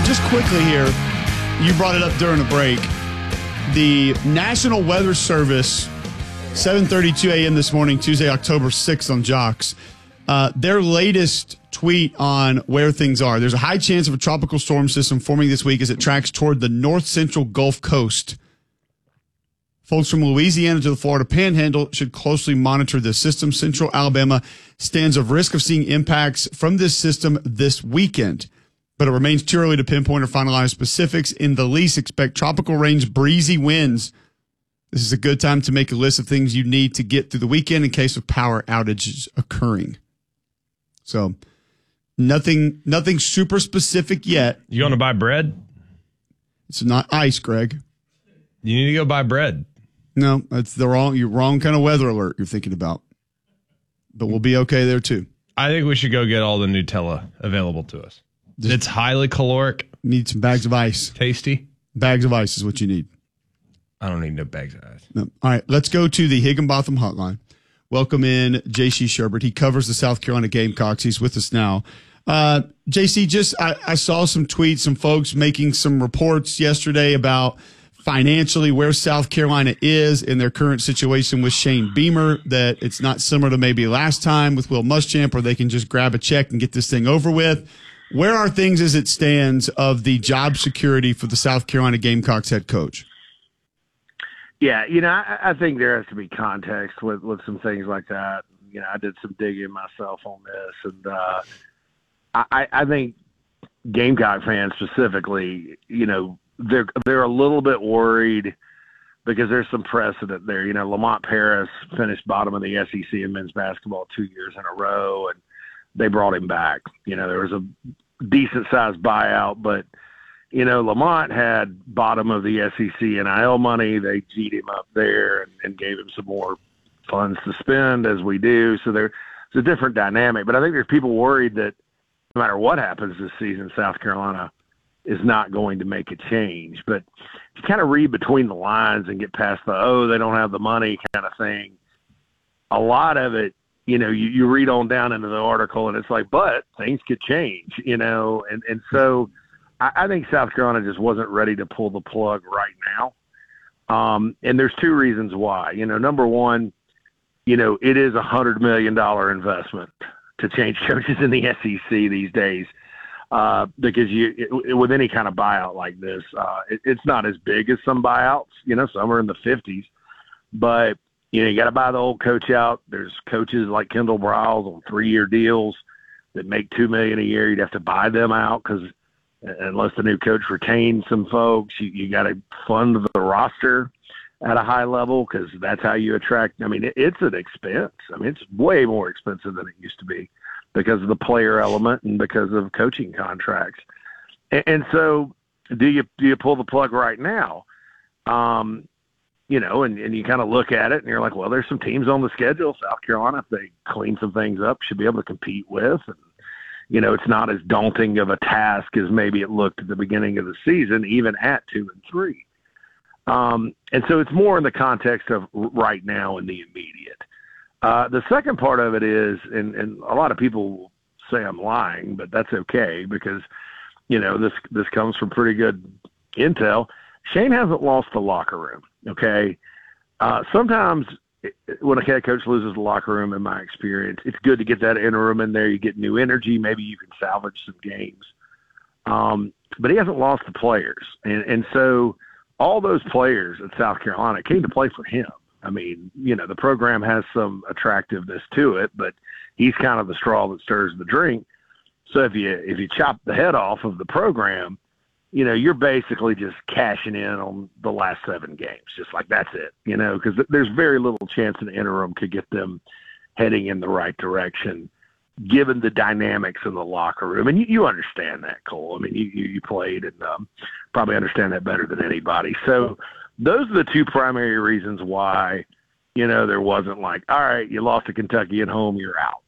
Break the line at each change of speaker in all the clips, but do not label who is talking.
Now, just quickly here, you brought it up during the break. The National Weather Service, 7:32 a.m. this morning, Tuesday, October 6th on Jocks. Their latest tweet on where things are. There's a high chance of a tropical storm system forming this week as it tracks toward the north central Gulf Coast. Folks from Louisiana to the Florida Panhandle should closely monitor the system. Central Alabama stands at risk of seeing impacts from this system this weekend, but it remains too early to pinpoint or finalize specifics. In the least, expect tropical range, breezy winds. This is a good time to make a list of things you need to get through the weekend in case of power outages occurring. So nothing super specific yet.
You want to buy bread?
It's not ice, Greg.
You need to go buy bread.
No, that's the wrong kind of weather alert you're thinking about. But we'll be okay there too.
I think we should go get all the Nutella available to us. It's highly caloric.
Need some bags of ice.
Tasty.
Bags of ice is what you need.
I don't need no bags of ice.
No. All right, let's go to the Higginbotham hotline. Welcome in JC Sherbert. He covers the South Carolina Gamecocks. He's with us now. JC, I saw some tweets, some folks making some reports yesterday about financially where South Carolina is in their current situation with Shane Beamer, that it's not similar to maybe last time with Will Muschamp, where they can just grab a check and get this thing over with. Where are things as it stands of the job security for the South Carolina Gamecocks head coach?
Yeah, I think there has to be context with some things like that. I did some digging myself on this, and I think Gamecock fans specifically, they're a little bit worried because there's some precedent there. Lamont Paris finished bottom of the SEC in men's basketball 2 years in a row, and they brought him back. There was a decent-sized buyout, but Lamont had bottom of the SEC NIL money. They G'd him up there and gave him some more funds to spend, as we do. So there's a different dynamic. But I think there's people worried that no matter what happens this season, South Carolina is not going to make a change. But if you kind of read between the lines and get past the, they don't have the money kind of thing, a lot of it, you read on down into the article and it's like, but things could change, and so I think South Carolina just wasn't ready to pull the plug right now. And there's two reasons why. Number one, it is $100 million investment to change coaches in the SEC these days. Because with any kind of buyout like this, it's not as big as some buyouts. Some are in the 50s, but you got to buy the old coach out. There's coaches like Kendall Briles on 3-year deals that make $2 million a year. You'd have to buy them out because unless the new coach retains some folks, you got to fund the roster at a high level because that's how you attract. It's an expense. It's way more expensive than it used to be because of the player element and because of coaching contracts. And so do you pull the plug right now? And you kind of look at it and you're like, well, there's some teams on the schedule. South Carolina, if they clean some things up, should be able to compete with. And, it's not as daunting of a task as maybe it looked at the beginning of the season, even at 2-3. And so it's more in the context of right now and the immediate. The second part of it is, and a lot of people say I'm lying, but that's okay because, this comes from pretty good intel. Shane hasn't lost the locker room, okay? Sometimes when a head coach loses the locker room, in my experience, it's good to get that interim in there. You get new energy. Maybe you can salvage some games. But he hasn't lost the players. And so all those players at South Carolina came to play for him. The program has some attractiveness to it, but he's kind of the straw that stirs the drink. So if you chop the head off of the program, you're basically just cashing in on the last 7 games, just like that's it, because there's very little chance an interim could get them heading in the right direction, given the dynamics in the locker room. And you understand that, Cole. You played and probably understand that better than anybody. So those are the two primary reasons why, there wasn't like, all right, you lost to Kentucky at home, you're out,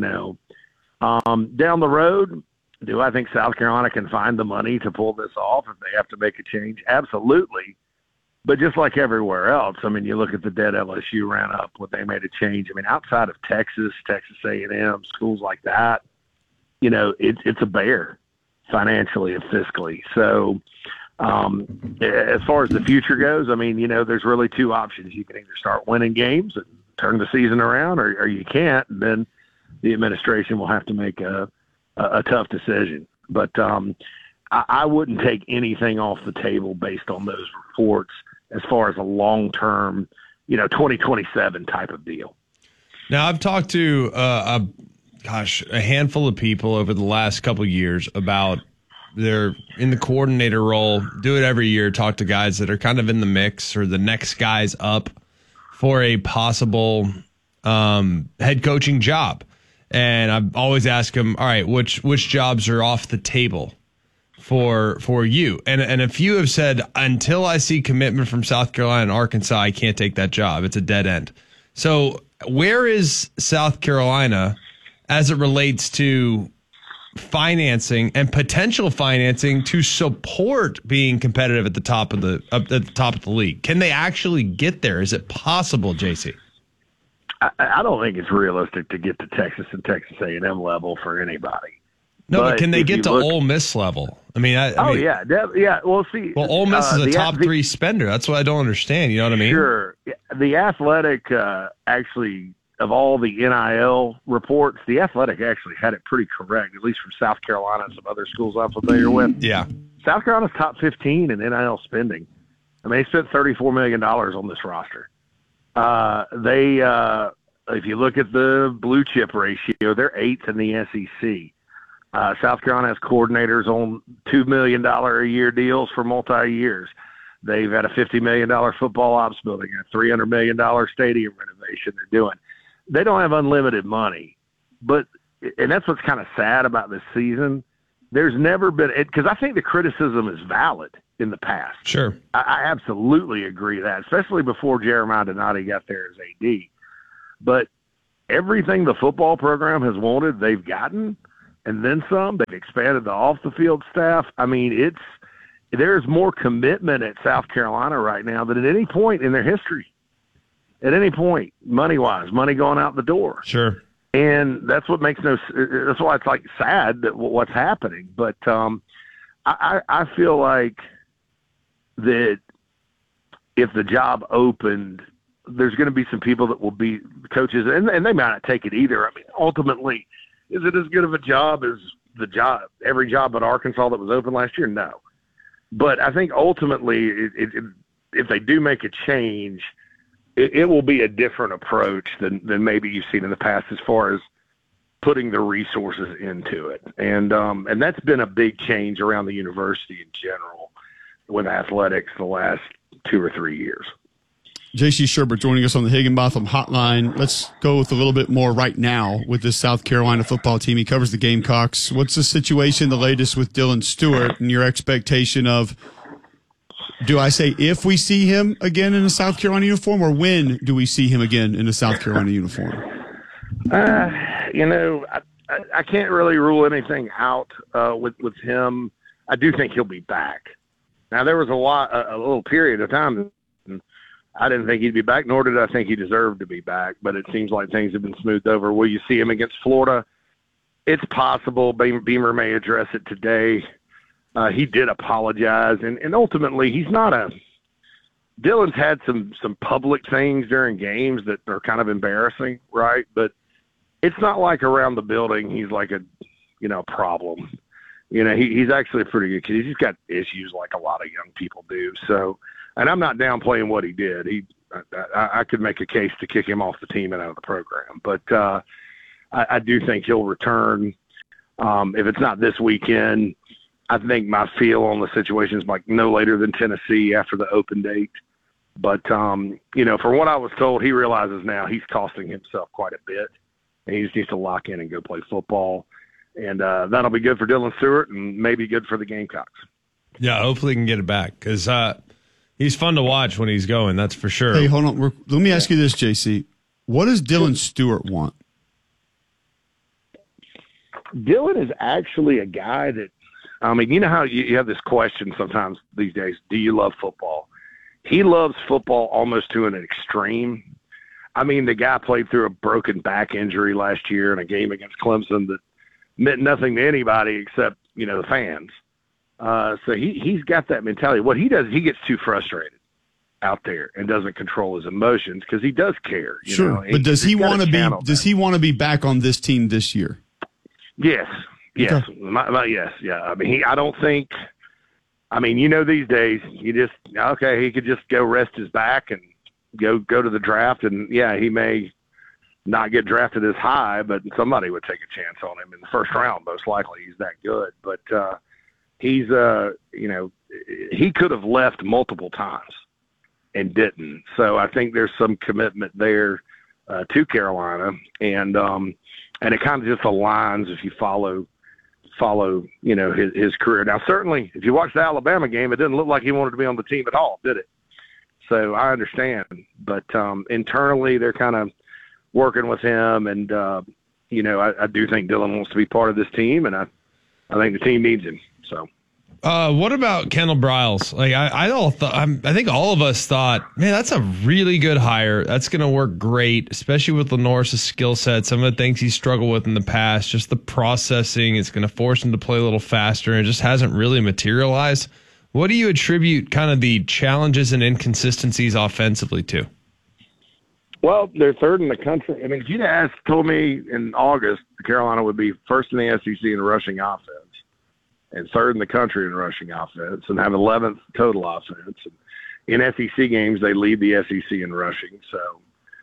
Down the road, do I think South Carolina can find the money to pull this off if they have to make a change? Absolutely. But just like everywhere else, you look at the debt LSU ran up when they made a change. Outside of Texas A&M, schools like that, it's a bear. financially and fiscally. So as far as the future goes, I mean, there's really two options. You can either start winning games and turn the season around, or you can't, and then the administration will have to make a tough decision. But I wouldn't take anything off the table based on those reports as far as a long-term, 2027 type of deal.
Now, I've talked to, a handful of people over the last couple of years about they're in the coordinator role, do it every year, talk to guys that are kind of in the mix or the next guys up for a possible head coaching job. And I've always asked them, all right, which jobs are off the table for you? And a few have said, until I see commitment from South Carolina and Arkansas, I can't take that job. It's a dead end. So where is South Carolina as it relates to financing and potential financing to support being competitive at the top of the league? Can they actually get there? Is it possible, JC?
I don't think it's realistic to get to Texas and Texas A&M level for anybody.
No, but can they get to Ole Miss level? I mean,
yeah. Well, see,
Ole Miss is a top three spender. That's what I don't understand. You know what I mean?
Sure. The Athletic actually, of all the NIL reports, the Athletic actually had it pretty correct, at least from South Carolina and some other schools I'm familiar with.
Yeah.
South Carolina's top 15 in NIL spending. I mean, they spent $34 million on this roster. If you look at the blue chip ratio, they're 8th in the SEC. South Carolina has coordinators on $2 million a year deals for multi-years. They've had a $50 million football ops building, a $300 million stadium renovation they're doing. They don't have unlimited money, and that's what's kind of sad about this season. There's never been, because I think the criticism is valid in the past.
Sure.
I absolutely agree that, especially before Jeremiah Donati got there as AD. But everything the football program has wanted, they've gotten, and then some. They've expanded the off-the-field staff. I mean, there's more commitment at South Carolina right now than at any point in their history. At any point, money-wise, money going out the door.
Sure.
And that's what makes that's why it's like sad that what's happening. But I feel like that if the job opened, there's going to be some people that will be coaches, and they might not take it either. I mean, ultimately, is it as good of a job as every job at Arkansas that was open last year? No. But I think ultimately, if they do make a change, it will be a different approach than maybe you've seen in the past as far as putting the resources into it. And that's been a big change around the university in general with athletics the last 2 or 3 years.
J.C. Shurburtt joining us on the Higginbotham Hotline. Let's go with a little bit more right now with this South Carolina football team. He covers the Gamecocks. What's the situation, the latest with Dylan Stewart, and your expectation of, do I say if we see him again in a South Carolina uniform, or when do we see him again in a South Carolina uniform?
I can't really rule anything out with him. I do think he'll be back. Now, there was a little period of time I didn't think he'd be back, nor did I think he deserved to be back, but it seems like things have been smoothed over. Will you see him against Florida? It's possible. Beamer may address it today. He did apologize, and ultimately he's not Dylan's had some public things during games that are kind of embarrassing, right? But it's not like around the building he's like a problem. He's actually a pretty good kid. He's just got issues like a lot of young people do. So, and I'm not downplaying what he did. I could make a case to kick him off the team and out of the program. But I do think he'll return. If it's not this weekend, I think my feel on the situation is like no later than Tennessee after the open date. But, from what I was told, he realizes now he's costing himself quite a bit. And he just needs to lock in and go play football. And that'll be good for Dylan Stewart and maybe good for the Gamecocks.
Yeah, hopefully he can get it back because he's fun to watch when he's going, that's for sure.
Hey, hold on. Let me ask you this, JC. What does Dylan Stewart want?
Dylan is actually a guy that, you know how you have this question sometimes these days, do you love football? He loves football almost to an extreme. The guy played through a broken back injury last year in a game against Clemson that meant nothing to anybody except the fans. So he's got that mentality. What he does, he gets too frustrated out there and doesn't control his emotions because he does care.
Sure, but does he want to be? Does he want to be back on this team this year?
Yes.
Okay.
Yes. Yeah. I mean, I don't think. I mean, these days, he could just go rest his back and go to the draft, and he may not get drafted as high, but somebody would take a chance on him in the first round. Most likely, he's that good. But he's he could have left multiple times and didn't. So I think there's some commitment there to Carolina, and it kind of just aligns if you follow his career. Now, certainly, if you watch the Alabama game, it didn't look like he wanted to be on the team at all, did it? So I understand, but internally they're kind of working with him, and I do think Dylan wants to be part of this team, and I think the team needs him. So.
What about Kendall Briles? Like I think all of us thought, man, that's a really good hire. That's going to work great, especially with Lenore's skill set. Some of the things he struggled with in the past, just the processing, it's going to force him to play a little faster, and it just hasn't really materialized. What do you attribute kind of the challenges and inconsistencies offensively to?
Well, they're third in the country. I mean, if you'd told me in August Carolina would be first in the SEC in rushing offense, and third in the country in rushing offense, and have 11th total offense. And in SEC games, they lead the SEC in rushing. So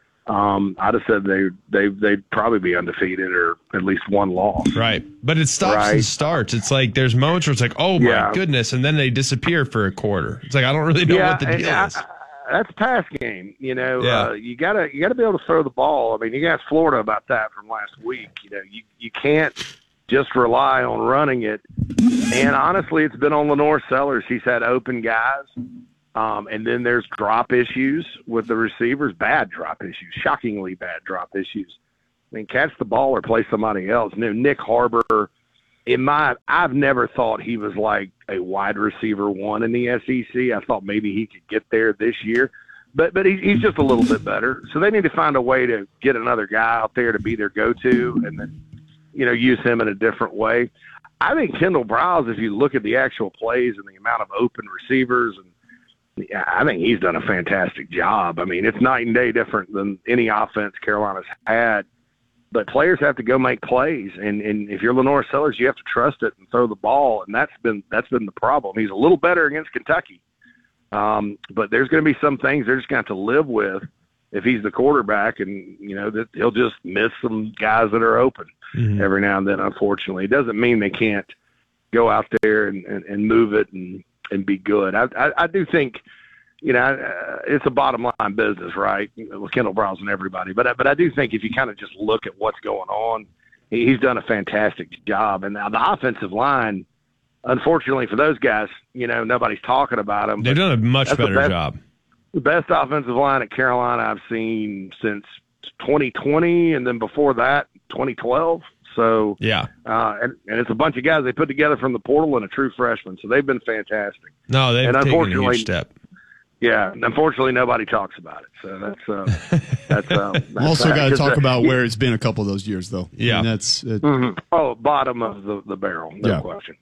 I'd have said they'd probably be undefeated or at least one loss.
Right. But it stops and starts. It's like there's moments where it's like, oh, my goodness, and then they disappear for a quarter. It's like I don't really know what the deal is.
That's pass game. You gotta be able to throw the ball. I mean, you asked Florida about that from last week. You can't just rely on running it. And honestly, it's been on Lenore Sellers. He's had open guys. And then there's drop issues with the receivers, bad drop issues, shockingly bad drop issues. I mean, catch the ball or play somebody else. Nick Harbor, I've never thought he was like a wide receiver one in the SEC. I thought maybe he could get there this year. But he's just a little bit better. So they need to find a way to get another guy out there to be their go-to and then, use him in a different way. I think Kendall Briles, if you look at the actual plays and the amount of open receivers, and I think he's done a fantastic job. I mean, it's night and day different than any offense Carolina's had. But players have to go make plays, and if you're Lenore Sellers, you have to trust it and throw the ball, and that's been the problem. He's a little better against Kentucky, but there's going to be some things they're just going to have to live with if he's the quarterback, and that he'll just miss some guys that are open every now and then. Unfortunately, it doesn't mean they can't go out there and move it and be good. I do think. It's a bottom line business, right? With Kendall Briles and everybody. But I do think if you kind of just look at what's going on, he's done a fantastic job. And now the offensive line, unfortunately for those guys, nobody's talking about them.
They've done a much better job.
The best offensive line at Carolina I've seen since 2020, and then before that, 2012. So
yeah,
and it's a bunch of guys they put together from the portal and a true freshman. So they've been fantastic.
No, they've taken a huge step.
Yeah, unfortunately, nobody talks about it. So that's
also got to talk about where it's been a couple of those years, though.
Yeah,
and that's
bottom of the barrel, no question.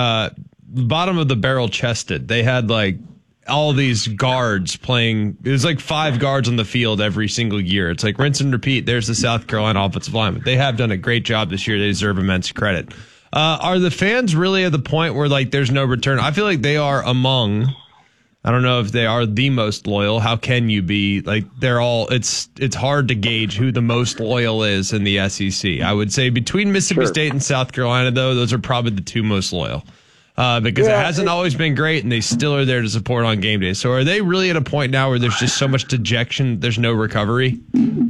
Bottom of the barrel chested. They had like all these guards playing. It was like 5 guards on the field every single year. It's like rinse and repeat. There's the South Carolina offensive lineman. They have done a great job this year. They deserve immense credit. Are the fans really at the point where like there's no return? I feel like they are among. I don't know if they are the most loyal. How can you be? Like they're all. It's hard to gauge who the most loyal is in the SEC. I would say between Mississippi State and South Carolina, though, those are probably the 2 most loyal. Because it hasn't always been great, and they still are there to support on game day. So are they really at a point now where there's just so much dejection, there's no recovery?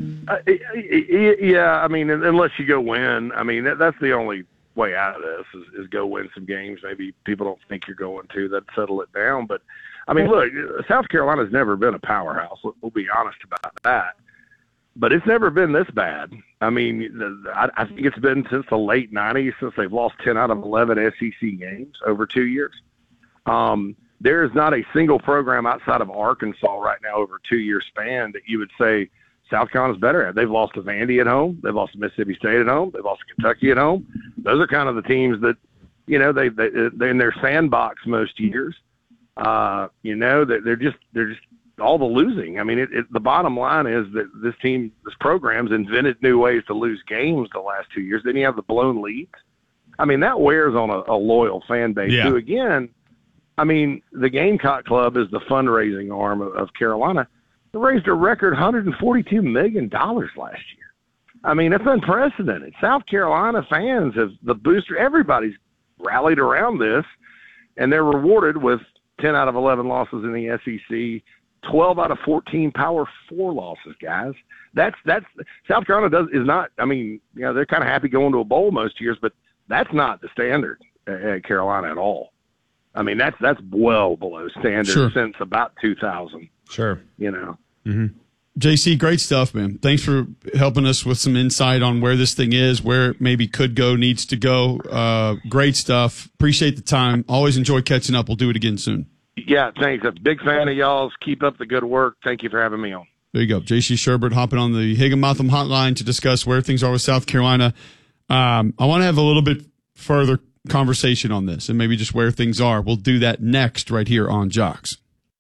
Yeah, I mean, unless you go win. I mean, that's the only way out of this is go win some games. Maybe people don't think you're going to. That'd settle it down, but. I mean, look, South Carolina's never been a powerhouse. We'll be honest about that. But it's never been this bad. I mean, I think it's been since the late 90s since they've lost 10 out of 11 SEC games over 2 years. There is not a single program outside of Arkansas right now over a 2-year span that you would say South Carolina's better at. They've lost to Vandy at home. They've lost to Mississippi State at home. They've lost to Kentucky at home. Those are kind of the teams that they're in their sandbox most years. They're just all the losing. I mean, the bottom line is that this program's invented new ways to lose games the last 2 years. Then you have the blown leads. I mean, that wears on a loyal fan base who, again, I mean, the Gamecock Club is the fundraising arm of Carolina. They raised a record $142 million last year. I mean, that's unprecedented. South Carolina fans everybody's rallied around this, and they're rewarded with 10 out of 11 losses in the SEC, 12 out of 14 Power 4 losses, guys. That's South Carolina is not. I mean, they're kind of happy going to a bowl most years, but that's not the standard at Carolina at all. I mean, that's well below standard since about 2000.
Sure.
Mm-hmm. JC, great stuff, man. Thanks for helping us with some insight on where this thing is, where it maybe could go, needs to go. Great stuff. Appreciate the time. Always enjoy catching up. We'll do it again soon.
Yeah, thanks. A big fan of y'all's. Keep up the good work. Thank you for having me on.
There you go. JC Shurburtt hopping on the Higginbotham hotline to discuss where things are with South Carolina. I want to have a little bit further conversation on this and maybe just where things are. We'll do that next right here on Jocks.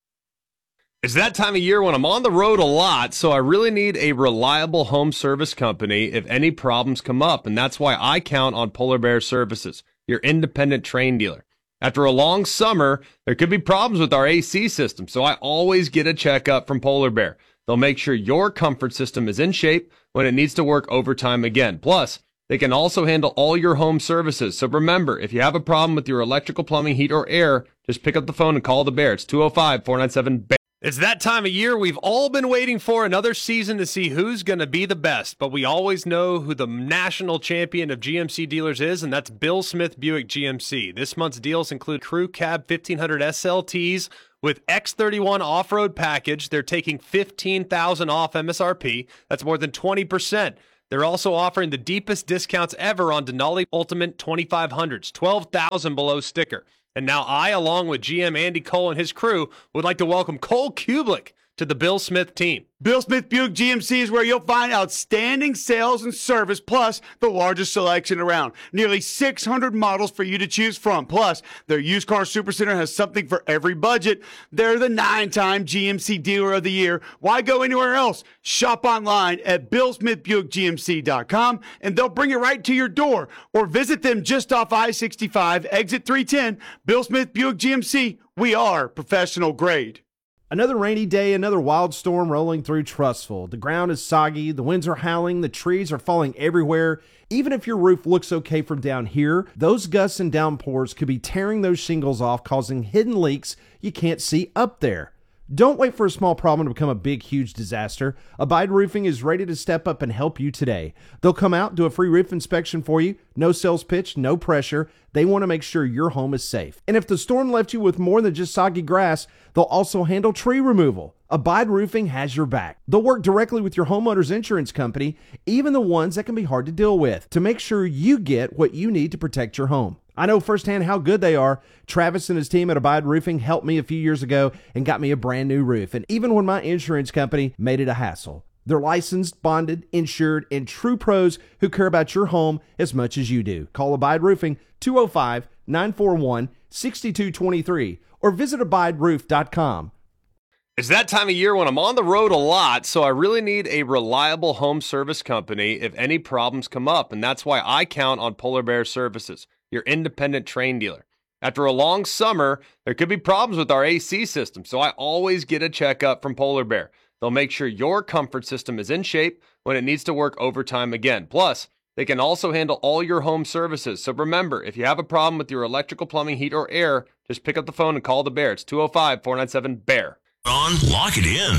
It's that time of year when I'm on the road a lot, so I really need a reliable home service company if any problems come up, and that's why I count on Polar Bear Services, your independent Trane dealer. After a long summer, there could be problems with our AC system, so I always get a checkup from Polar Bear. They'll make sure your comfort system is in shape when it needs to work overtime again. Plus, they can also handle all your home services. So remember, if you have a problem with your electrical, plumbing, heat, or air, just pick up the phone and call the Bear. It's 205-497-BEAR. It's that time of year we've all been waiting for, another season to see who's going to be the best. But we always know who the national champion of GMC dealers is, and that's Bill Smith Buick GMC. This month's deals include Crew Cab 1500 SLTs with X31 off-road package. They're taking $15,000 off MSRP. That's more than 20%. They're also offering the deepest discounts ever on Denali Ultimate 2500s, $12,000 below sticker. And now I, along with GM Andy Cole and his crew, would like to welcome Cole Kublik to the Bill Smith team.
Bill Smith Buick GMC is where you'll find outstanding sales and service, plus the largest selection around. Nearly 600 models for you to choose from. Plus, their used car supercenter has something for every budget. They're the 9-time GMC Dealer of the Year. Why go anywhere else? Shop online at BillSmithBuickGMC.com, and they'll bring it right to your door. Or visit them just off I-65, exit 310. Bill Smith Buick GMC. We are professional grade.
Another rainy day, another wild storm rolling through Trussville. The ground is soggy, the winds are howling, the trees are falling everywhere. Even if your roof looks okay from down here, those gusts and downpours could be tearing those shingles off, causing hidden leaks you can't see up there. Don't wait for a small problem to become a big, huge disaster. Abide Roofing is ready to step up and help you today. They'll come out, do a free roof inspection for you. No sales pitch, no pressure. They want to make sure your home is safe. And if the storm left you with more than just soggy grass, they'll also handle tree removal. Abide Roofing has your back. They'll work directly with your homeowner's insurance company, even the ones that can be hard to deal with, to make sure you get what you need to protect your home. I know firsthand how good they are. Travis and his team at Abide Roofing helped me a few years ago and got me a brand new roof. And even when my insurance company made it a hassle. They're licensed, bonded, insured, and true pros who care about your home as much as you do. Call Abide Roofing 205-941-6223 or visit abideroof.com.
It's that time of year when I'm on the road a lot, so I really need a reliable home service company if any problems come up, and that's why I count on Polar Bear Services, your independent Trane dealer. After a long summer, there could be problems with our AC system, so I always get a checkup from Polar Bear. They'll make sure your comfort system is in shape when it needs to work overtime again. Plus, they can also handle all your home services. So remember, if you have a problem with your electrical, plumbing, heat, or air, just pick up the phone and call the Bear. It's 205-497-BEAR.
On Lock It In.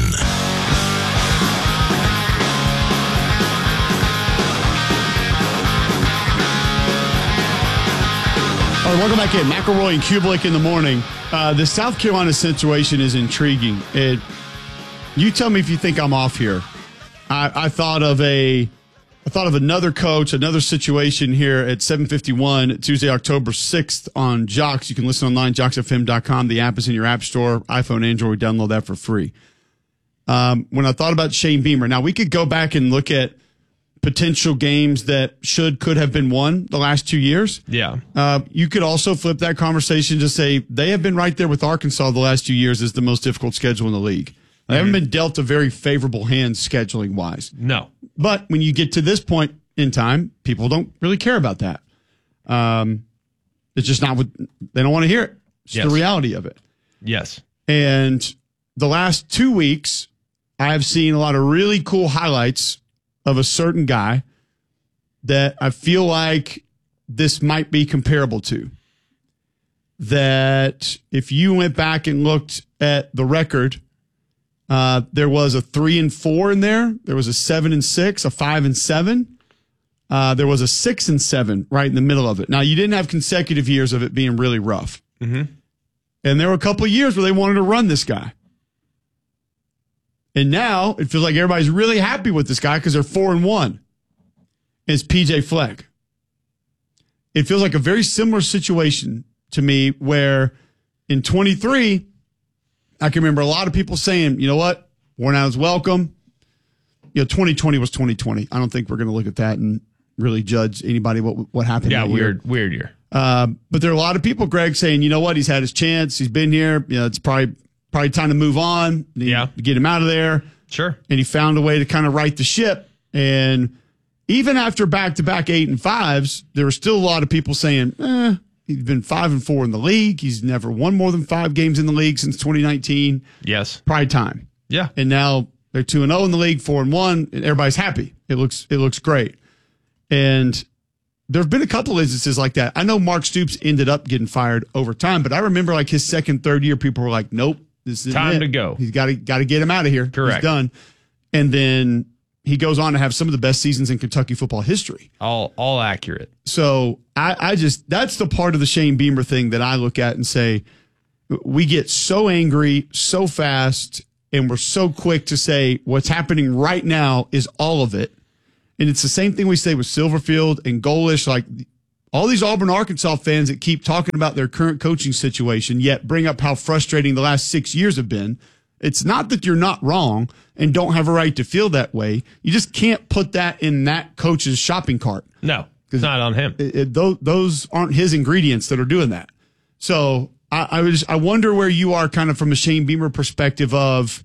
All right, welcome back in. McElroy and Kublik in the morning. The South Carolina situation is intriguing. You tell me if you think I'm off here. I thought of another coach, another situation here at 7:51 Tuesday, October 6th on Jocks. You can listen online, jocksfm.com. The app is in your app store, iPhone, Android. Download that for free. When I thought about Shane Beamer, now we could go back and look at potential games that could have been won the last 2 years.
Yeah.
You could also flip that conversation to say they have been right there with Arkansas the last 2 years as the most difficult schedule in the league. They haven't been dealt a very favorable hand scheduling wise.
No.
But when you get to this point in time, people don't really care about that. It's just not what they don't want to hear it. It's the reality of it.
Yes.
And the last 2 weeks, I have seen a lot of really cool highlights of a certain guy that I feel like this might be comparable to. That if you went back and looked at the record, there was a 3-4 in there. There was a 7-6, a 5-7. There was a 6-7 right in the middle of it. Now, you didn't have consecutive years of it being really rough.
Mm-hmm.
And there were a couple of years where they wanted to run this guy. And now it feels like everybody's really happy with this guy because they're 4-1. It's PJ Fleck. It feels like a very similar situation to me where in 23, I can remember a lot of people saying, you know what, Warnow is welcome. 2020 was 2020. I don't think we're going to look at that and really judge anybody what happened.
Yeah,
that year.
weird year.
But there are a lot of people, Greg, saying, you know what, he's had his chance. He's been here. It's probably time to move on. To get him out of there.
Sure.
And he found a way to kind of right the ship. And even after back-to-back 8 and 5s, there were still a lot of people saying, he's been 5-4 in the league. He's never won more than 5 games in the league since 2019.
Yes.
Pride time.
Yeah.
And now they're 2-0 in the league, 4-1, and everybody's happy. It looks great. And there have been a couple instances like that. I know Mark Stoops ended up getting fired over time, but I remember like his second, third year, people were like, nope, this is
time to go.
He's got to get him out of here.
Correct.
He's done. And then he goes on to have some of the best seasons in Kentucky football history.
All accurate.
So I just, that's the part of the Shane Beamer thing that I look at and say, we get so angry so fast and we're so quick to say what's happening right now is all of it. And it's the same thing we say with Silverfield and Golish, like all these Auburn, Arkansas fans that keep talking about their current coaching situation, yet bring up how frustrating the last 6 years have been. It's not that you're not wrong and don't have a right to feel that way. You just can't put that in that coach's shopping cart.
No, it's not on him.
Those aren't his ingredients that are doing that. So I wonder where you are kind of from a Shane Beamer perspective of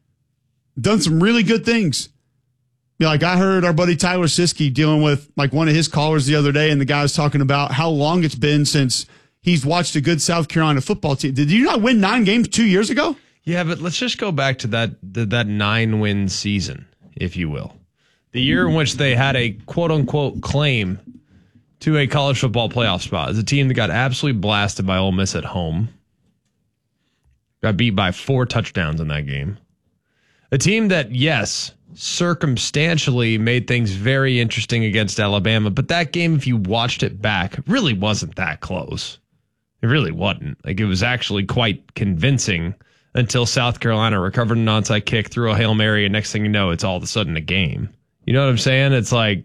done some really good things. Like I heard our buddy Tyler Siskey dealing with like one of his callers the other day, and the guy was talking about how long it's been since he's watched a good South Carolina football team. Did you not win 9 games 2 years ago?
Yeah, but let's just go back to that 9-win season, if you will. The year in which they had a quote-unquote claim to a college football playoff spot. As a team that got absolutely blasted by Ole Miss at home. Got beat by 4 touchdowns in that game. A team that, yes, circumstantially made things very interesting against Alabama, but that game, if you watched it back, really wasn't that close. It really wasn't. Like, it was actually quite convincing until South Carolina recovered an onside kick, threw a Hail Mary, and next thing you know, it's all of a sudden a game. You know what I'm saying? It's like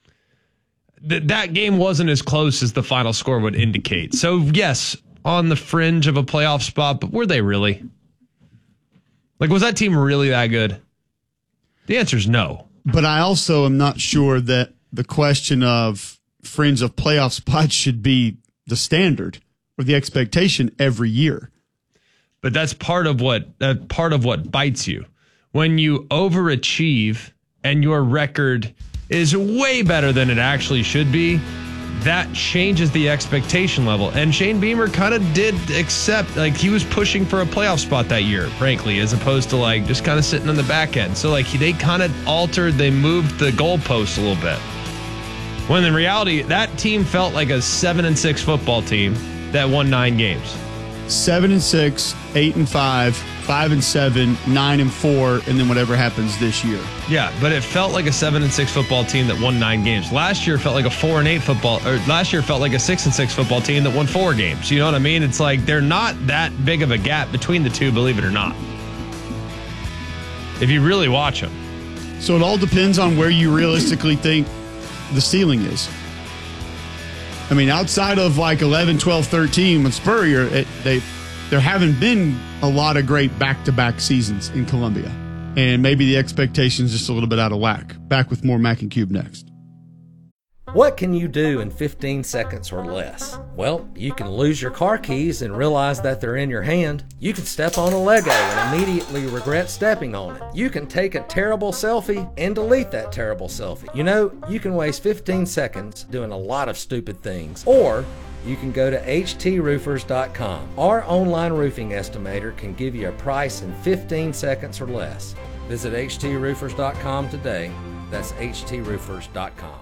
that game wasn't as close as the final score would indicate. So, yes, on the fringe of a playoff spot, but were they really? Like, was that team really that good? The answer is no.
But I also am not sure that the question of fringe of playoff spots should be the standard or the expectation every year.
But that's part of what bites you. When you overachieve and your record is way better than it actually should be, that changes the expectation level. And Shane Beamer kind of did accept, like, he was pushing for a playoff spot that year, frankly, as opposed to like just kind of sitting on the back end. So like they kind of they moved the goalposts a little bit. When in reality, that team felt like a 7-6 football team that won 9 games.
7-6, 8-5, 5-7, 9-4, and then whatever happens this year.
Yeah, but it felt like a 7-6 football team that won 9 games. Last year felt like a 4-8 football, or last year felt like a 6-6 football team that won 4 games. You know what I mean? It's like they're not that big of a gap between the two, believe it or not. If you really watch them.
So it all depends on where you realistically think the ceiling is. I mean, outside of like 11, 12, 13 with Spurrier, there haven't been a lot of great back-to-back seasons in Columbia. and maybe the expectations just a little bit out of whack. Back with more Mac and Cube next.
What can you do in 15 seconds or less? Well, you can lose your car keys and realize that they're in your hand. You can step on a Lego and immediately regret stepping on it. You can take a terrible selfie and delete that terrible selfie. You know, you can waste 15 seconds doing a lot of stupid things. Or you can go to HTRoofers.com. Our online roofing estimator can give you a price in 15 seconds or less. Visit HTRoofers.com today. That's HTRoofers.com.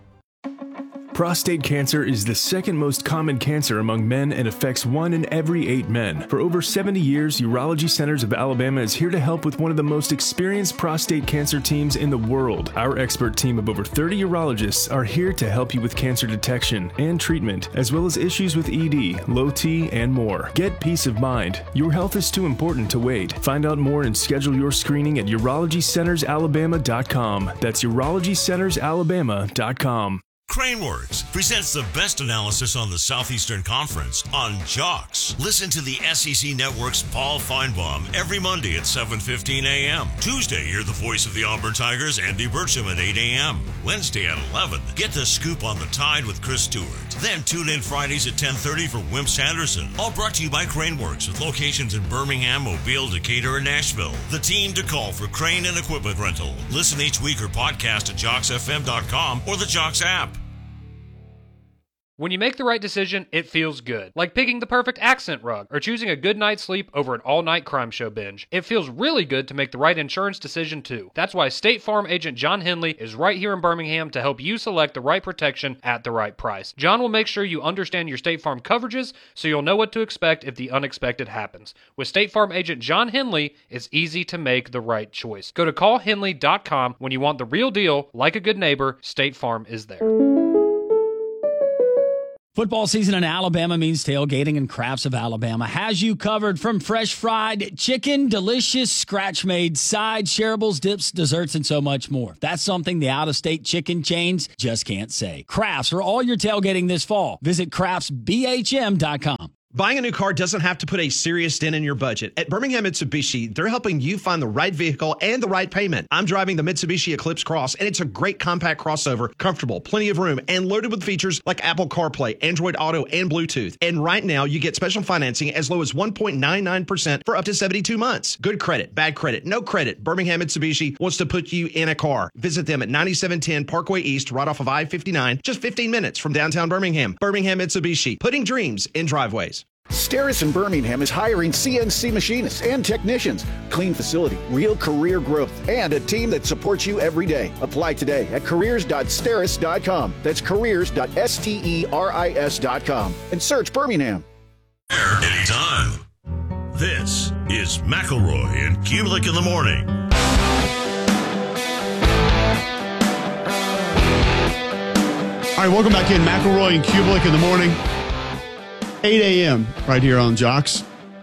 Prostate cancer is the second most common cancer among men and affects 1 in every 8 men. For over 70 years, Urology Centers of Alabama is here to help with one of the most experienced prostate cancer teams in the world. Our expert team of over 30 urologists are here to help you with cancer detection and treatment, as well as issues with ED, low T, and more. Get peace of mind. Your health is too important to wait. Find out more and schedule your screening at UrologyCentersAlabama.com. That's UrologyCentersAlabama.com.
Craneworks presents the best analysis on the Southeastern Conference on Jocks. Listen to the SEC Network's Paul Feinbaum every Monday at 7:15 a.m. Tuesday, hear the voice of the Auburn Tigers, Andy Burcham, at 8 a.m. Wednesday at 11, get the scoop on the Tide with Chris Stewart. Then tune in Fridays at 10:30 for Wimps Henderson. All brought to you by Craneworks with locations in Birmingham, Mobile, Decatur, and Nashville. The team to call for crane and equipment rental. Listen each week or podcast at JocksFM.com or the Jocks app.
When you make the right decision, it feels good. Like picking the perfect accent rug or choosing a good night's sleep over an all-night crime show binge. It feels really good to make the right insurance decision too. That's why State Farm agent John Henley is right here in Birmingham to help you select the right protection at the right price. John will make sure you understand your State Farm coverages so you'll know what to expect if the unexpected happens. With State Farm agent John Henley, it's easy to make the right choice. Go to callhenley.com when you want the real deal. Like a good neighbor, State Farm is there.
Football season in Alabama means tailgating, and Crafts of Alabama has you covered. From fresh fried chicken, delicious scratch-made sides, shareables, dips, desserts, and so much more. That's something the out-of-state chicken chains just can't say. Crafts for all your tailgating this fall. Visit craftsbhm.com.
Buying a new car doesn't have to put a serious dent in your budget. At Birmingham Mitsubishi, they're helping you find the right vehicle and the right payment. I'm driving the Mitsubishi Eclipse Cross, and it's a great compact crossover, comfortable, plenty of room, and loaded with features like Apple CarPlay, Android Auto, and Bluetooth. And right now, you get special financing as low as 1.99% for up to 72 months. Good credit, bad credit, no credit. Birmingham Mitsubishi wants to put you in a car. Visit them at 9710 Parkway East, right off of I-59, just 15 minutes from downtown Birmingham. Birmingham Mitsubishi, putting dreams in driveways.
Steris in Birmingham is hiring CNC machinists and technicians. Clean facility, real career growth, and a team that supports you every day. Apply today at careers.steris.com. That's careers.steris.com. And search Birmingham.
Anytime. This is McElroy and Kubelik in the morning.
All right, welcome back in. McElroy and Kubelik in the morning. 8 a.m. right here on Jocks.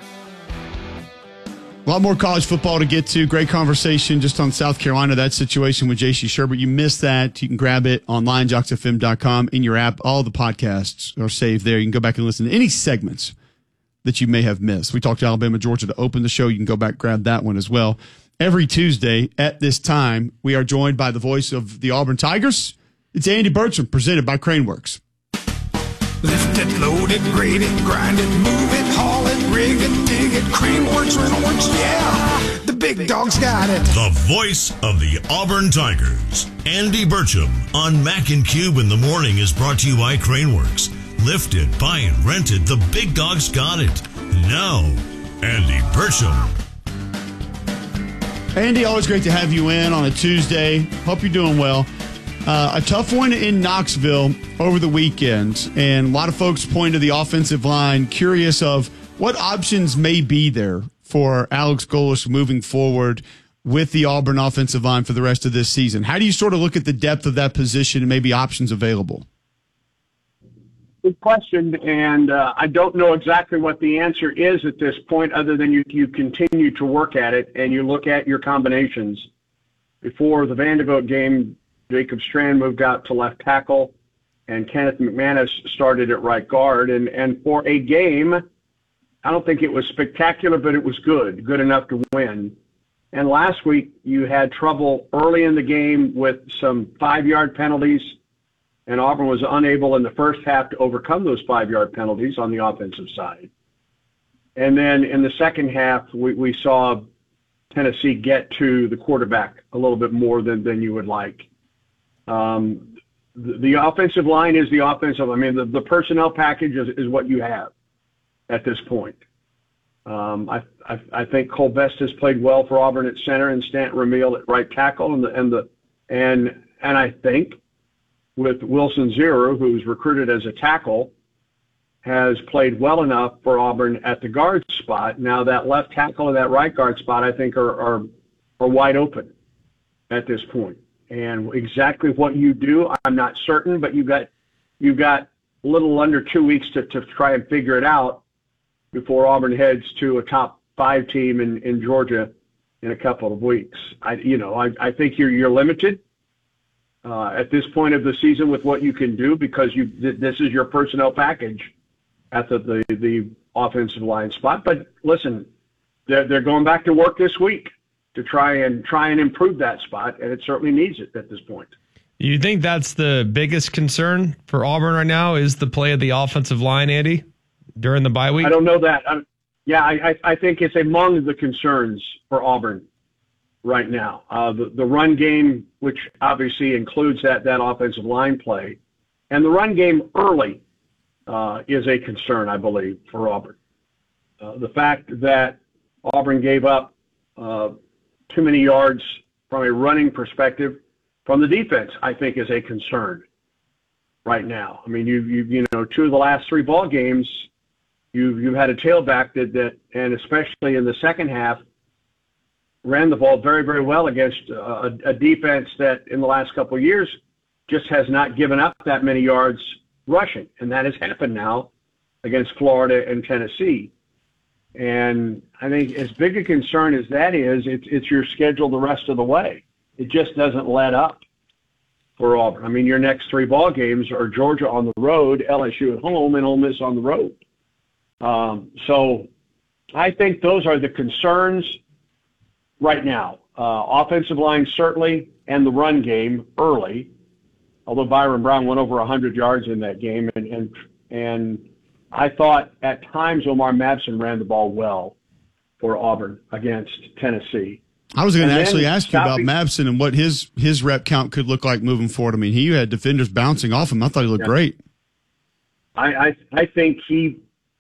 A lot more college football to get to. Great conversation just on South Carolina, that situation with J.C. Sherbert. You missed that. You can grab it online, JocksFM.com, in your app. All the podcasts are saved there. You can go back and listen to any segments that you may have missed. We talked to Alabama, Georgia to open the show. You can go back and grab that one as well. Every Tuesday at this time, we are joined by the voice of the Auburn Tigers. It's Andy Burcham, presented by Craneworks.
Lift it, load it, grade it, grind it, move it, haul it, rig it, dig it, Craneworks, Rentalworks, yeah, the big dog's got it.
The voice of the Auburn Tigers, Andy Burcham, on Mac and Cube in the morning is brought to you by Craneworks. Lifted, buy and rented, the big dog's got it. Now, Andy Burcham.
Andy, always great to have you in on a Tuesday. Hope you're doing well. A tough one in Knoxville over the weekend, and a lot of folks point to the offensive line, curious of what options may be there for Alex Golesh moving forward with the Auburn offensive line for the rest of this season. How do you sort of look at the depth of that position and maybe options available?
Good question, and I don't know exactly what the answer is at this point other than you continue to work at it and you look at your combinations. Before the Vanderbilt game, Jacob Strand moved out to left tackle, and Kenneth McManus started at right guard. And for a game, I don't think it was spectacular, but it was good enough to win. And last week, you had trouble early in the game with some 5-yard penalties, and Auburn was unable in the first half to overcome those 5-yard penalties on the offensive side. And then in the second half, we saw Tennessee get to the quarterback a little bit more than you would like. The offensive line is the offensive. I mean, the personnel package is what you have at this point. I think Cole Best has played well for Auburn at center and Stanton Ramil at right tackle, and I think with Wilson Zero, who's recruited as a tackle, has played well enough for Auburn at the guard spot. Now that left tackle and that right guard spot, I think are wide open at this point. And exactly what you do, I'm not certain, but you've got a little under 2 weeks to try and figure it out before Auburn heads to a top 5 team in Georgia in a couple of weeks. I think you're limited at this point of the season with what you can do because this is your personnel package at the offensive line spot. But listen, they're going back to work this week to try and improve that spot, and it certainly needs it at this point.
You think that's the biggest concern for Auburn right now is the play of the offensive line, Andy, during the bye week?
I don't know that. I think it's among the concerns for Auburn right now. The run game, which obviously includes that offensive line play, and the run game early is a concern, I believe, for Auburn. The fact that Auburn gave up too many yards from a running perspective from the defense, I think, is a concern right now. I mean, you know, 2 of the last 3 ball games, you've had a tailback that, and especially in the second half, ran the ball very, very well against a defense that in the last couple of years just has not given up that many yards rushing. And that has happened now against Florida and Tennessee. And I think as big a concern as that is, it's your schedule the rest of the way. It just doesn't let up for Auburn. I mean, your next 3 ball games are Georgia on the road, LSU at home, and Ole Miss on the road. So I think those are the concerns right now. Offensive line, certainly, and the run game early, although Byron Brown went over 100 yards in that game. And I thought at times Omar Mabson ran the ball well for Auburn against Tennessee.
I was going to actually ask you about Mabson and what his rep count could look like moving forward. I mean, he had defenders bouncing off him. I thought he looked great.
I think he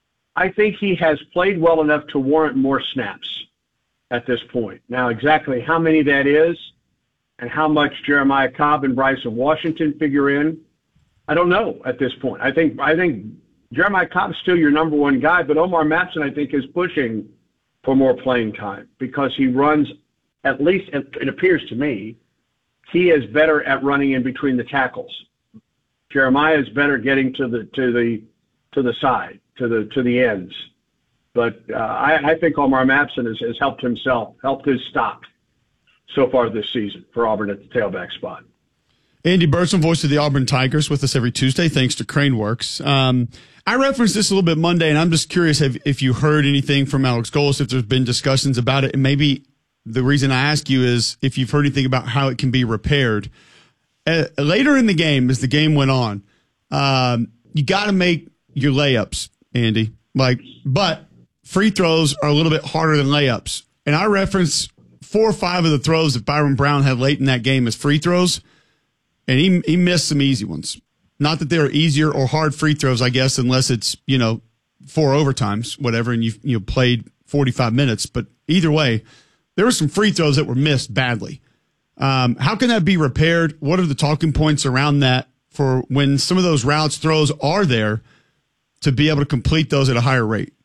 has played well enough to warrant more snaps at this point. Now, exactly how many that is and how much Jeremiah Cobb and Bryson Washington figure in, I don't know at this point. I think Jeremiah Cobb is still your number 1 guy, but Omar Mabson, I think, is pushing for more playing time because he runs, at least it appears to me, he is better at running in between the tackles. Jeremiah is better getting to the side, to the ends. But I think Omar Mabson has helped his stock so far this season for Auburn at the tailback spot.
Andy Burson, voice of the Auburn Tigers, with us every Tuesday, thanks to Craneworks. I referenced this a little bit Monday, and I'm just curious if you heard anything from Alex Golis, if there's been discussions about it, and maybe the reason I ask you is if you've heard anything about how it can be repaired. Later in the game, as the game went on, you got to make your layups, Andy. But free throws are a little bit harder than layups. And I referenced 4 or 5 of the throws that Byron Brown had late in that game as free throws, and he missed some easy ones. Not that they're easier or hard free throws, I guess, unless it's, 4 overtimes, whatever, and you played 45 minutes. But either way, there were some free throws that were missed badly. How can that be repaired? What are the talking points around that for when some of those routes, throws are there to be able to complete those at a higher rate?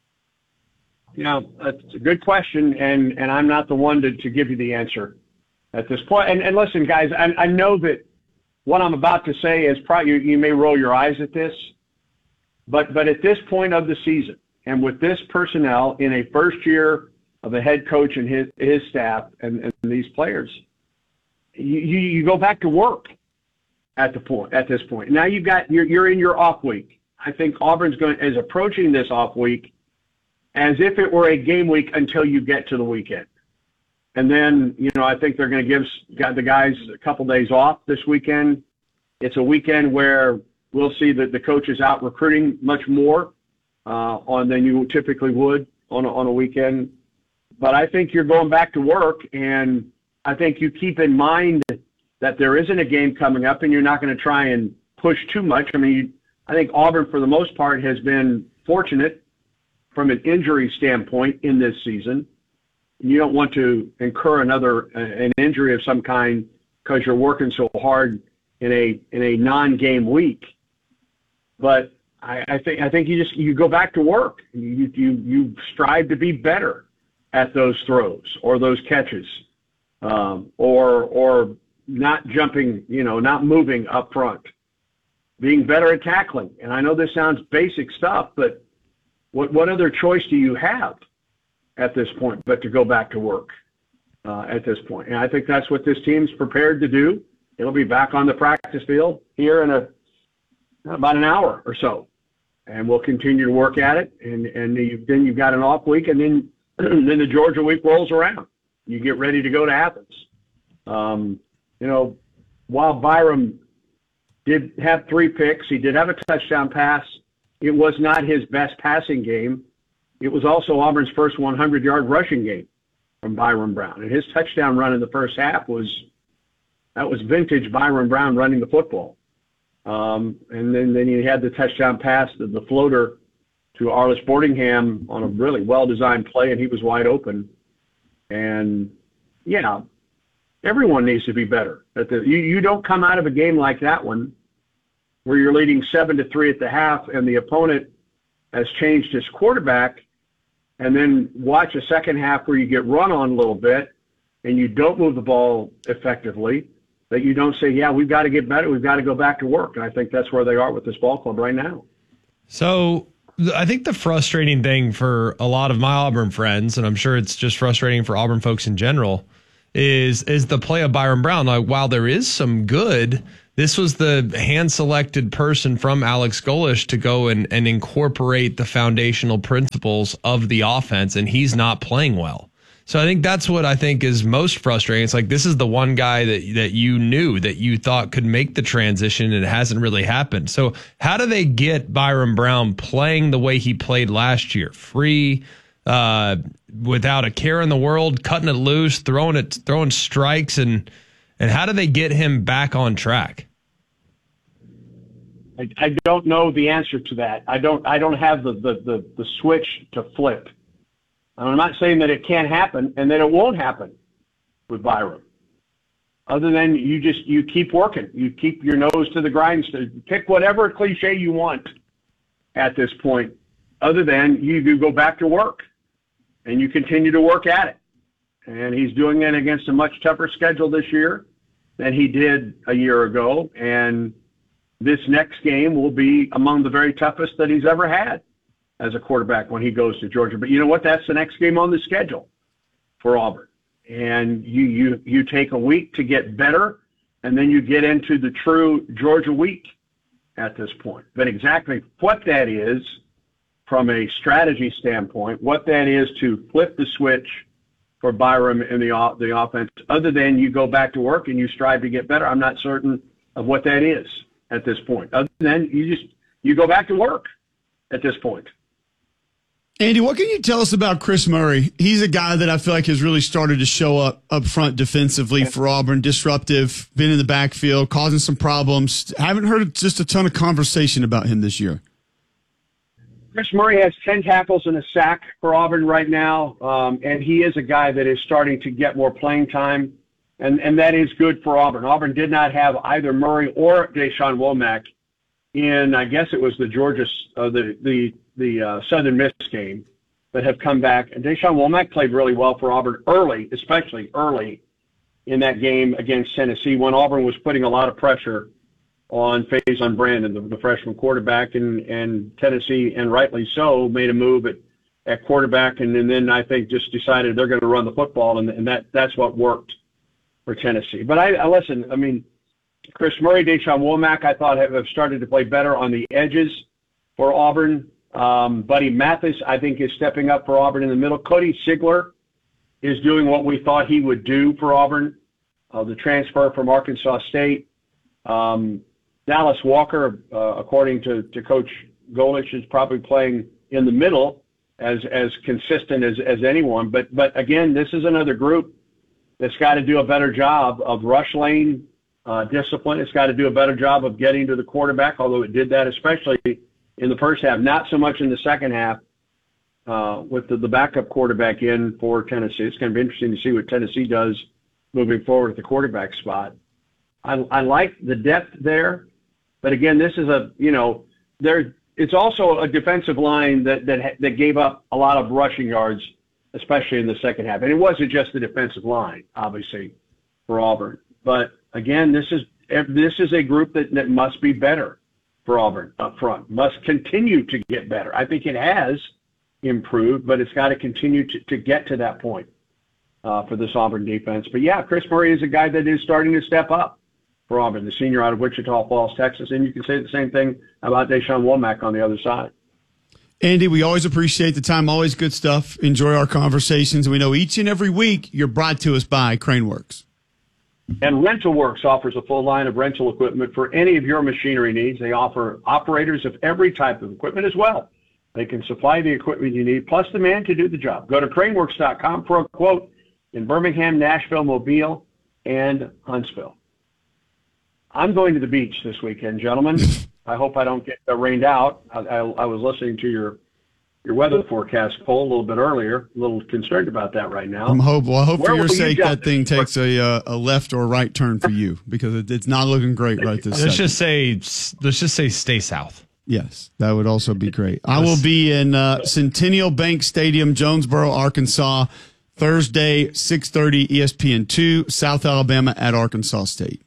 That's a good question, and I'm not the one to give you the answer at this point. And listen, guys, I know that what I'm about to say is probably, you may roll your eyes at this, but at this point of the season, and with this personnel in a first year of a head coach and his staff and these players, you go back to work at this point. Now you're in your off week. I think Auburn's is approaching this off week as if it were a game week until you get to the weekend. And then, I think they're going to give the guys a couple days off this weekend. It's a weekend where we'll see that the coach is out recruiting much more than you typically would on a weekend. But I think you're going back to work, and I think you keep in mind that there isn't a game coming up, and you're not going to try and push too much. I mean, I think Auburn, for the most part, has been fortunate from an injury standpoint in this season. You don't want to incur an injury of some kind because you're working so hard in a non-game week. But I think you go back to work. You strive to be better at those throws or those catches, or not jumping, not moving up front, being better at tackling. And I know this sounds basic stuff, but what other choice do you have at this point but to go back to work at this point? And I think that's what this team's prepared to do. It'll be back on the practice field here in about an hour or so, and we'll continue to work at it. And then you've got an off week, and then the Georgia week rolls around. You get ready to go to Athens. While Byram did have 3 picks, he did have a touchdown pass. It was not his best passing game. It was also Auburn's first 100-yard rushing game from Byram Brown. And his touchdown run in the first half was vintage Byram Brown running the football. And then you had the touchdown pass, the floater to Arlis Boardingham on a really well-designed play, and he was wide open. And, yeah, everyone needs to be better. You don't come out of a game like that one where you're leading 7-3 at the half and the opponent has changed his quarterback, and then watch a second half where you get run on a little bit and you don't move the ball effectively, that you don't say, yeah, we've got to get better, we've got to go back to work. And I think that's where they are with this ball club right now.
So I think the frustrating thing for a lot of my Auburn friends, and I'm sure it's just frustrating for Auburn folks in general, is the play of Byram Brown. Like, while there is some good, this was the hand-selected person from Alex Golesh to go and incorporate the foundational principles of the offense, and he's not playing well. So I think that's what I think is most frustrating. It's like, this is the one guy that you knew, that you thought could make the transition, and it hasn't really happened. So how do they get Byram Brown playing the way he played last year? Free, without a care in the world, cutting it loose, throwing strikes, and how do they get him back on track?
I don't know the answer to that. I don't have the switch to flip. I'm not saying that it can't happen and that it won't happen with Byram. Other than you keep working. You keep your nose to the grindstone. Pick whatever cliche you want at this point. Other than you go back to work and you continue to work at it. And he's doing it against a much tougher schedule this year than he did a year ago. And this next game will be among the very toughest that he's ever had as a quarterback when he goes to Georgia. But you know what? That's the next game on the schedule for Auburn. And you take a week to get better, and then you get into the true Georgia week at this point. But exactly what that is from a strategy standpoint, what that is to flip the switch for Byram in the offense, other than you go back to work and you strive to get better, I'm not certain of what that is at this point. Other than you go back to work at this point.
Andy, what can you tell us about Chris Murray? He's a guy that I feel like has really started to show up front defensively for Auburn, disruptive, been in the backfield, causing some problems. Haven't heard just a ton of conversation about him this year.
Chris Murray has 10 tackles and a sack for Auburn right now, and he is a guy that is starting to get more playing time, and that is good for Auburn. Auburn did not have either Murray or Deshaun Womack in, I guess it was the Georgia, the Southern Miss game, that have come back. And Deshaun Womack played really well for Auburn early, especially early in that game against Tennessee, when Auburn was putting a lot of pressure on Faison Brandon, the freshman quarterback, and Tennessee, and rightly so, made a move at quarterback, and then I think just decided they're going to run the football, and that's what worked for Tennessee. But I listen, I mean, Chris Murray, Deshaun Womack, I thought have started to play better on the edges for Auburn. Buddy Mathis, I think, is stepping up for Auburn in the middle. Cody Sigler is doing what we thought he would do for Auburn. The transfer from Arkansas State. Dallas Walker, according to Coach Golich, is probably playing in the middle as consistent as anyone. But again, this is another group that's got to do a better job of rush lane discipline. It's got to do a better job of getting to the quarterback, although it did that especially in the first half, not so much in the second half with the backup quarterback in for Tennessee. It's going to be interesting to see what Tennessee does moving forward at the quarterback spot. I like the depth there, but again, this is it's also a defensive line that gave up a lot of rushing yards, especially in the second half. And it wasn't just the defensive line, obviously, for Auburn. But again, this is a group that must be better for Auburn up front, must continue to get better. I think it has improved, but it's got to continue to get to that point for this Auburn defense. But yeah, Chris Murray is a guy that is starting to step up for Auburn, the senior out of Wichita Falls, Texas. And you can say the same thing about Deshaun Womack on the other side.
Andy, we always appreciate the time. Always good stuff. Enjoy our conversations. We know each and every week you're brought to us by CraneWorks.
And RentalWorks offers a full line of rental equipment for any of your machinery needs. They offer operators of every type of equipment as well. They can supply the equipment you need, plus the man to do the job. Go to craneworks.com for a quote in Birmingham, Nashville, Mobile, and Huntsville. I'm going to the beach this weekend, gentlemen. I hope I don't get rained out. I was listening to your weather forecast poll a little bit earlier. A little concerned about that right now.
I hope for your sake that thing takes a left or right turn for you, because it's not looking great right this second.
Let's just say stay south.
Yes, that would also be great. I will be in Centennial Bank Stadium, Jonesboro, Arkansas, Thursday, 6:30, ESPN2, South Alabama at Arkansas State.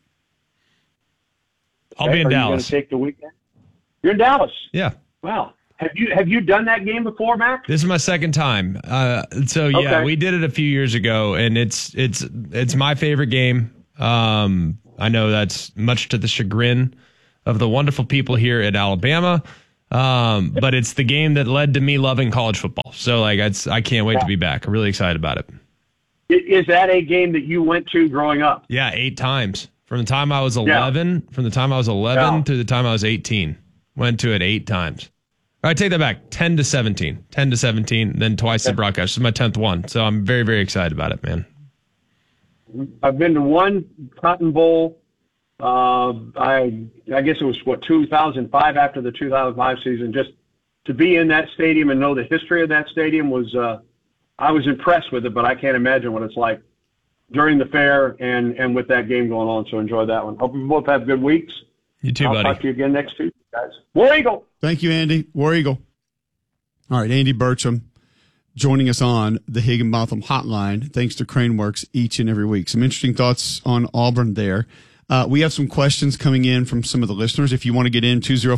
I'll be in Dallas.
You going to take the weekend? You're in Dallas?
Yeah.
Wow. Have you done that game before, Mac?
This is my second time. Okay. We did it a few years ago, and it's my favorite game. I know that's much to the chagrin of the wonderful people here at Alabama, but it's the game that led to me loving college football. So I can't wait to be back. I'm really excited about it.
Is that a game that you went to growing up?
Yeah, 8 times. From the time I was 11, through the time I was 18. Went to it 8 times. All right, take that back. 10 to 17. 10 to 17, then twice the broadcast. This is my 10th one. So I'm very, very excited about it, man.
I've been to one Cotton Bowl. I guess it was 2005, after the 2005 season. Just to be in that stadium and know the history of that stadium was I was impressed with it, but I can't imagine what it's like during the fair and with that game going on. So enjoy that one. Hope you both have good weeks.
You too, buddy.
I'll talk to you again next Tuesday, guys. War Eagle.
Thank you, Andy. War Eagle. All right, Andy Burcham joining us on the Higginbotham Hotline. Thanks to CraneWorks each and every week. Some interesting thoughts on Auburn there. We have some questions coming in from some of the listeners. If you want to get in,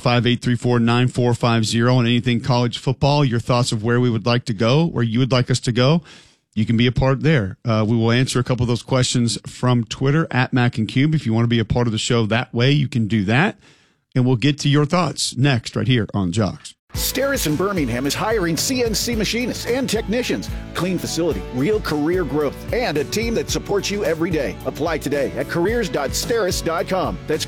205-834-9450 on anything college football, your thoughts of where we would like to go, where you would like us to go, you can be a part there. We will answer a couple of those questions from Twitter at Mac and Cube. If you want to be a part of the show that way, you can do that. And we'll get to your thoughts next right here on Jocks.
Steris in Birmingham is hiring CNC machinists and technicians. Clean facility, real career growth, and a team that supports you every day. Apply today at careers.steris.com. That's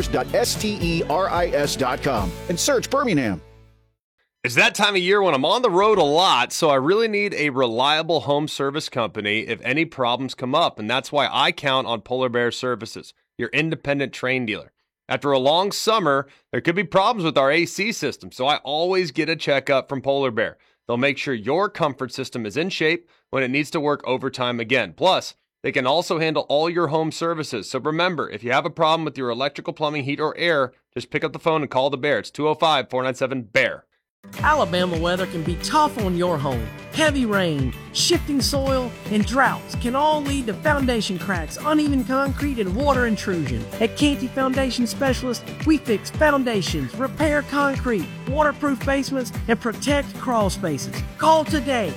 careers.steris.com. And search Birmingham.
It's that time of year when I'm on the road a lot, so I really need a reliable home service company if any problems come up, and that's why I count on Polar Bear Services, your independent Trane dealer. After a long summer, there could be problems with our AC system, so I always get a checkup from Polar Bear. They'll make sure your comfort system is in shape when it needs to work overtime again. Plus, they can also handle all your home services. So remember, if you have a problem with your electrical, plumbing, heat, or air, just pick up the phone and call the Bear. It's 205-497-BEAR.
Alabama weather can be tough on your home. Heavy rain, shifting soil, and droughts can all lead to foundation cracks, uneven concrete, and water intrusion. At Canty Foundation Specialists, we fix foundations, repair concrete, waterproof basements, and protect crawl spaces. Call today,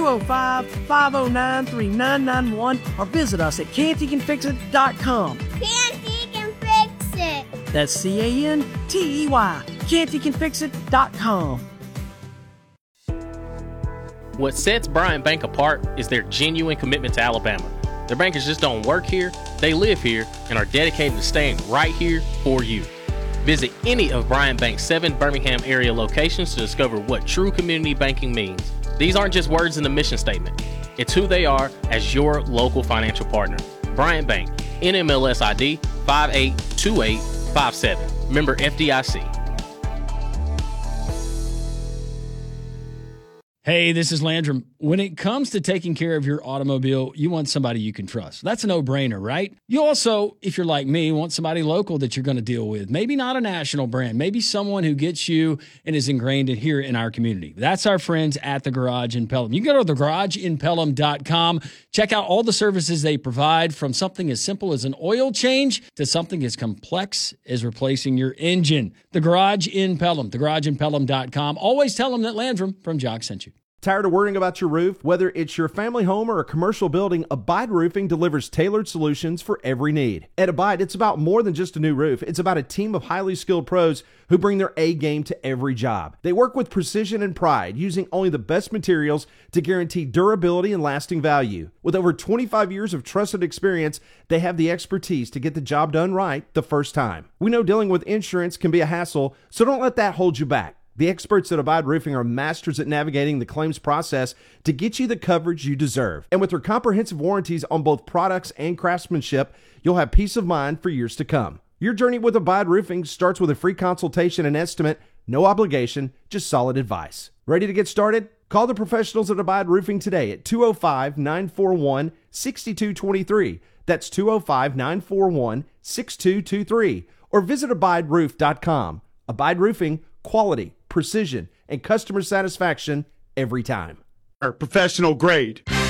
205-509-3991, or visit us at cantycanfixit.com.
Canty can fix it.
That's C-A-N-T-E-Y. cantycanfixit.com.
What sets Bryant Bank apart is their genuine commitment to Alabama. Their bankers just don't work here, they live here and are dedicated to staying right here for you. Visit any of Bryant Bank's 7 Birmingham area locations to discover what true community banking means. These aren't just words in the mission statement. It's who they are as your local financial partner. Bryant Bank, NMLS ID 582857. Member FDIC.
Hey, this is Landrum. When it comes to taking care of your automobile, you want somebody you can trust. That's a no-brainer, right? You also, if you're like me, want somebody local that you're going to deal with. Maybe not a national brand. Maybe someone who gets you and is ingrained in here in our community. That's our friends at The Garage in Pelham. You can go to thegarageinpelham.com. Check out all the services they provide, from something as simple as an oil change to something as complex as replacing your engine. The Garage in Pelham, thegarageinpelham.com. Always tell them that Landrum from Jock sent you.
Tired of worrying about your roof? Whether it's your family home or a commercial building, Abide Roofing delivers tailored solutions for every need. At Abide, it's about more than just a new roof. It's about a team of highly skilled pros who bring their A game to every job. They work with precision and pride, using only the best materials to guarantee durability and lasting value. With over 25 years of trusted experience, they have the expertise to get the job done right the first time. We know dealing with insurance can be a hassle, so don't let that hold you back. The experts at Abide Roofing are masters at navigating the claims process to get you the coverage you deserve. And with their comprehensive warranties on both products and craftsmanship, you'll have peace of mind for years to come. Your journey with Abide Roofing starts with a free consultation and estimate, no obligation, just solid advice. Ready to get started? Call the professionals at Abide Roofing today at 205-941-6223. That's 205-941-6223. Or visit abideroof.com. Abide Roofing, quality, precision, and customer satisfaction every time.
Professional grade.